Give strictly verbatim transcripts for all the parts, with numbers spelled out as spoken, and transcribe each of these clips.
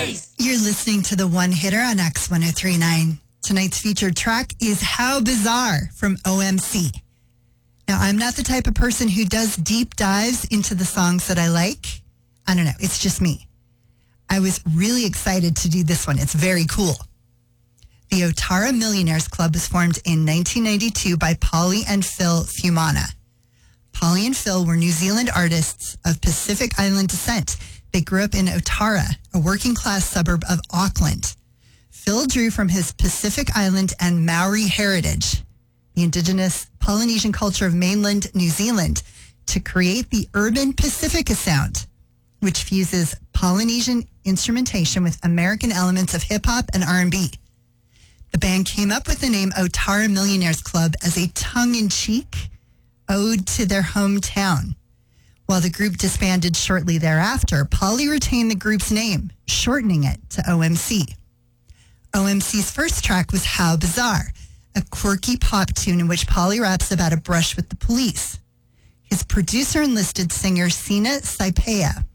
Blaze! You're listening to the One Hitter on X one oh three point nine. Tonight's featured track is How Bizarre from O M C. Now, I'm not the type of person who does deep dives into the songs that I like. I don't know. It's just me. I was really excited to do this one. It's very cool. The Otara Millionaires Club was formed in nineteen ninety-two by Polly and Phil Fumana. Polly and Phil were New Zealand artists of Pacific Island descent. They grew up in Otara, a working-class suburb of Auckland. Phil drew from his Pacific Island and Maori heritage, the indigenous Polynesian culture of mainland New Zealand, to create the urban Pacifica sound, which fuses Polynesian instrumentation with American elements of hip-hop and R and B. The band came up with the name Otara Millionaires Club as a tongue-in-cheek ode to their hometown. While the group disbanded shortly thereafter, Polly retained the group's name, shortening it to O M C. O M C's first track was How Bizarre, a quirky pop tune in which Polly raps about a brush with the police. His producer enlisted singer Sina Saipea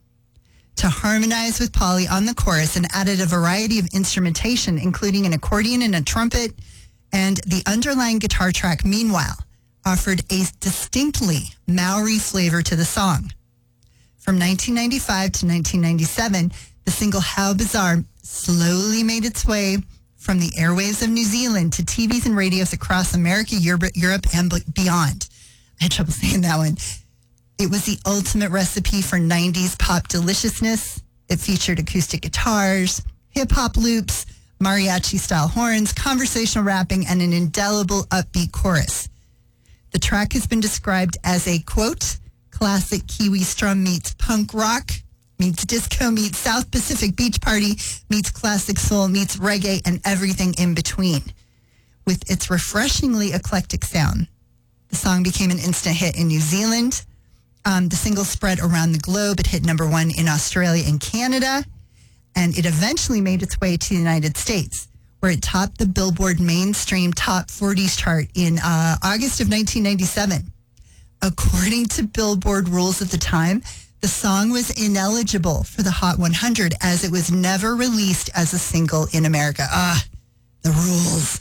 to harmonize with Polly on the chorus and added a variety of instrumentation, including an accordion and a trumpet, and the underlying guitar track, Meanwhile, offered a distinctly Maori flavor to the song. From nineteen ninety-five to nineteen ninety-seven, the single How Bizarre slowly made its way from the airwaves of New Zealand to T Vs and radios across America, Europe, and beyond. I had trouble saying that one. It was the ultimate recipe for nineties pop deliciousness. It featured acoustic guitars, hip-hop loops, mariachi-style horns, conversational rapping, and an indelible upbeat chorus. The track has been described as a, quote, classic Kiwi strum meets punk rock, meets disco, meets South Pacific beach party, meets classic soul, meets reggae, and everything in between. With its refreshingly eclectic sound, the song became an instant hit in New Zealand. Um, the single spread around the globe. It hit number one in Australia and Canada, and it eventually made its way to the United States, where it topped the Billboard mainstream top forties chart in uh, August of nineteen ninety-seven. According to Billboard rules at the time, the song was ineligible for the Hot one hundred as it was never released as a single in America. Ah, the rules.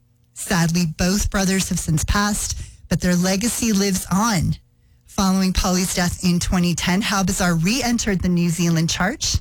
Sadly, both brothers have since passed, but their legacy lives on. Following Polly's death in twenty ten, How Bizarre re-entered the New Zealand chart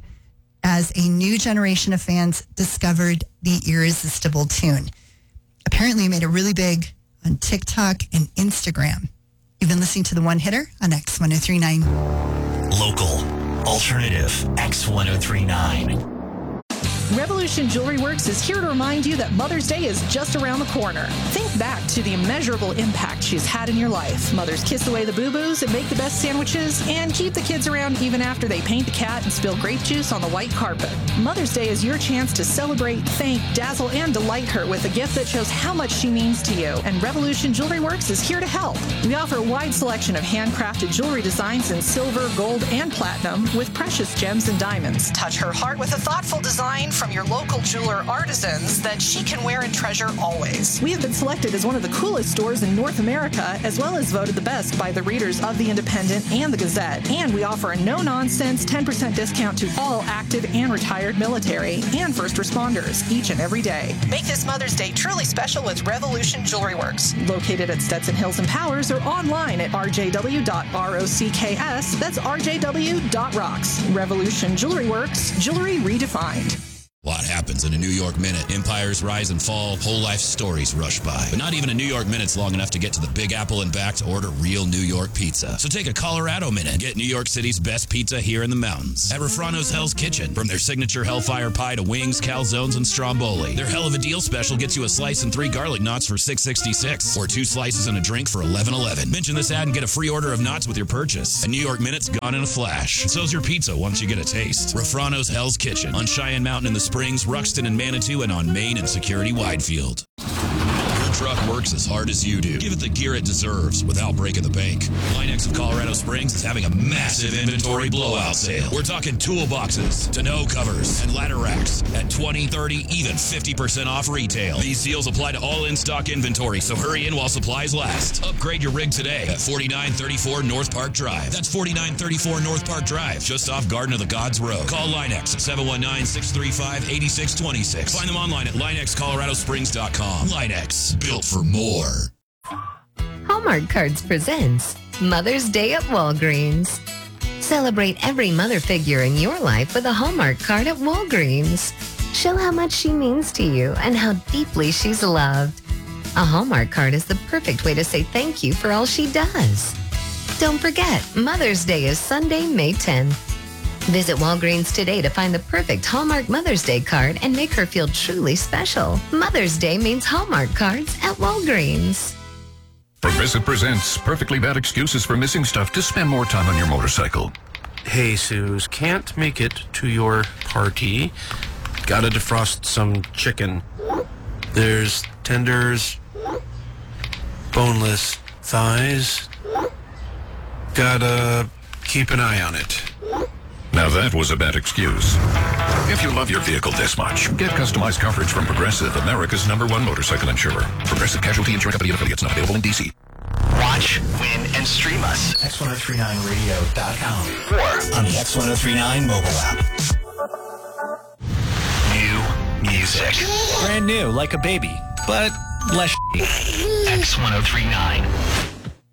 as a new generation of fans discovered the irresistible tune. Apparently, it made it really big on TikTok and Instagram. You've been listening to The One Hitter on X one oh three point nine. Local, alternative, X one oh three point nine. Revolution Jewelry Works is here to remind you that Mother's Day is just around the corner. Think back to the immeasurable impact she's had in your life. Mothers kiss away the boo-boos and make the best sandwiches and keep the kids around even after they paint the cat and spill grape juice on the white carpet. Mother's Day is your chance to celebrate, thank, dazzle, and delight her with a gift that shows how much she means to you. And Revolution Jewelry Works is here to help. We offer a wide selection of handcrafted jewelry designs in silver, gold, and platinum with precious gems and diamonds. Touch her heart with a thoughtful design from your local jeweler artisans that she can wear and treasure always. We have been selected as one of the coolest stores in North America, as well as voted the best by the readers of The Independent and The Gazette. And we offer a no-nonsense ten percent discount to all active and retired military and first responders each and every day. Make this Mother's Day truly special with Revolution Jewelry Works, located at Stetson Hills and Powers, or online at r j w dot rocks. That's r j w dot rocks. Revolution Jewelry Works, jewelry redefined. A lot happens in a New York minute. Empires rise and fall, whole life stories rush by. But not even a New York minute's long enough to get to the Big Apple and back to order real New York pizza. So take a Colorado minute. Get New York City's best pizza here in the mountains. At Refrano's Hell's Kitchen. From their signature Hellfire Pie to wings, calzones, and stromboli. Their Hell of a Deal special gets you a slice and three garlic knots for six sixty-six. Or two slices and a drink for eleven eleven. Mention this ad and get a free order of knots with your purchase. A New York minute's gone in a flash. And so's your pizza once you get a taste. Refrano's Hell's Kitchen. On Cheyenne Mountain in the Springs, Ruxton and Manitou, and on Main and Security Widefield. Good truck works as hard as you do. Give it the gear it deserves without breaking the bank. Line-X of Colorado Springs is having a massive inventory blowout sale. We're talking toolboxes, tonneau covers, and ladder racks at twenty, thirty, even fifty percent off retail. These deals apply to all in-stock inventory, so hurry in while supplies last. Upgrade your rig today at forty-nine thirty-four North Park Drive. That's forty-nine thirty-four North Park Drive, just off Garden of the Gods Road. Call Line-X at seven one nine, six three five, eight six two six. Find them online at line x colorado springs dot com. Line-X, built for more. Hallmark Cards presents Mother's Day at Walgreens. Celebrate every mother figure in your life with a Hallmark card at Walgreens. Show how much she means to you and how deeply she's loved. A Hallmark card is the perfect way to say thank you for all she does. Don't forget, Mother's Day is Sunday, May tenth. Visit Walgreens today to find the perfect Hallmark Mother's Day card and make her feel truly special. Mother's Day means Hallmark cards at Walgreens. Progressive presents Perfectly Bad Excuses for Missing Stuff to Spend More Time on Your Motorcycle. Hey, Suze, can't make it to your party. Gotta defrost some chicken. There's tenders, boneless thighs. Gotta keep an eye on it. Now that was a bad excuse. If you love your vehicle this much, get customized coverage from Progressive, America's number one motorcycle insurer. Progressive Casualty Insurance Company and affiliates, not available in D C. Watch, win, and stream us. X ten thirty-nine radio dot com or on the X ten thirty-nine mobile app. New music. Brand new, like a baby, but less. X ten thirty-nine.